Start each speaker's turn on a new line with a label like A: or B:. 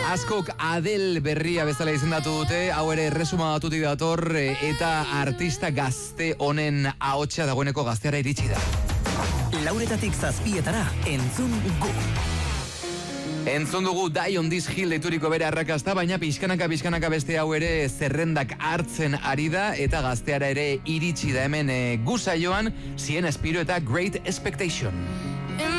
A: Askok Adele berria bezala izendatu dute, hau ere erresuma batutik dator, eta artista gazte honen ahotsa dagoeneko gazteara iritsi da.
B: Lauretatik 7:00 entzun gu.
A: Entzun dugu Die on This Hill deituriko bere arrakasta, baina pixkanaka beste hau ere zerrendak hartzen ari da, eta gazteara ere iritsi da hemen gu saioan, Zien Espiro eta Great Expectation.